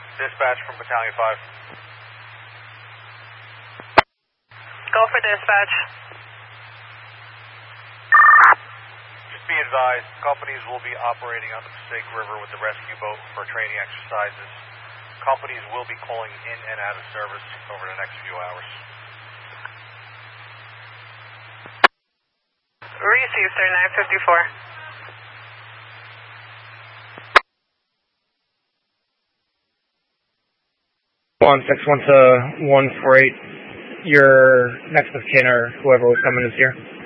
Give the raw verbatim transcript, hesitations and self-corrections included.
Dispatch from Battalion five. Go for dispatch. Just be advised, companies will be operating on the Passaic River with the rescue boat for training exercises. Companies will be calling in and out of service over the next few hours. Received, sir, nine fifty-four. One six one to one four eight. Your next of kin or whoever was coming is here.